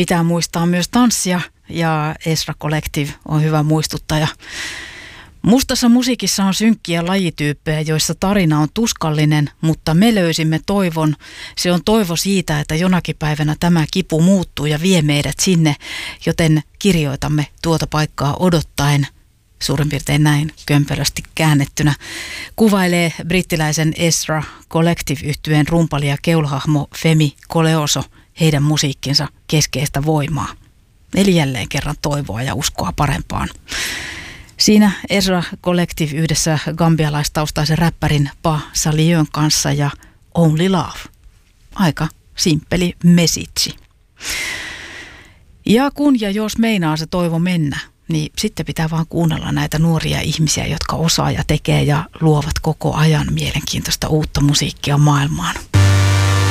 Pitää muistaa myös tanssia ja Ezra Collective on hyvä muistuttaja. Mustassa musiikissa on synkkiä lajityyppejä, joissa tarina on tuskallinen, mutta me löysimme toivon. Se on toivo siitä, että jonakin päivänä tämä kipu muuttuu ja vie meidät sinne, joten kirjoitamme tuota paikkaa odottaen. Suurin piirtein näin kömpelösti käännettynä kuvailee brittiläisen Ezra Collective-yhtyeen rumpali ja keulahahmo Femi Koleoso heidän musiikkinsa keskeistä voimaa. Eli jälleen kerran toivoa ja uskoa parempaan. Siinä Ezra Collective yhdessä gambialaistaustaisen räppärin Pa Saliön kanssa ja Only Love. Aika simppeli message. Ja kun ja jos meinaa se toivo mennä, niin sitten pitää vaan kuunnella näitä nuoria ihmisiä, jotka osaa ja tekee ja luovat koko ajan mielenkiintoista uutta musiikkia maailmaan.